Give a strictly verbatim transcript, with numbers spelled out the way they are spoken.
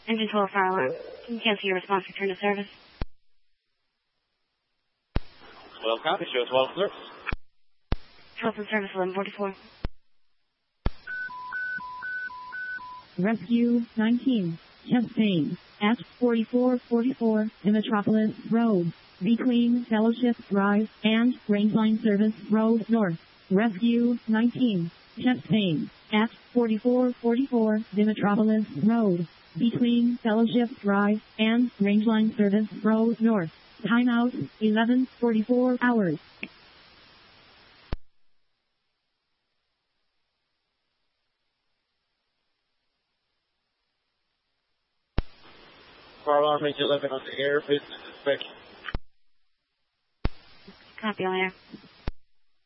Engine twelve fire alarm. Can you cancel your response, return to service? twelve copy, show twelve service. twelve in service, eleven forty-four. Rescue nineteen, chest pain, at forty-four forty-four, in Metropolis Road, between Fellowship Drive and Rangeline Service Road North. Rescue nineteen, chest pain, at forty-four forty-four, the Metropolis Road, between Fellowship Drive and Rangeline Service Road North. Timeout, eleven forty-four hours. Fire alarm range eleven on the air, business inspection. Copy on air.